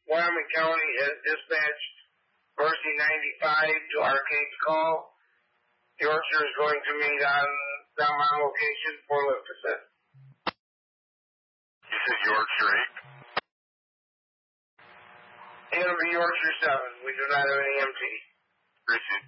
Wyoming County has dispatched Mercy 95 to Arcade's call. Yorkshire is going to meet down on location for lift assist. You said Yorkshire 8? It'll be Yorkshire 7. We do not have any EMT. Appreciate it.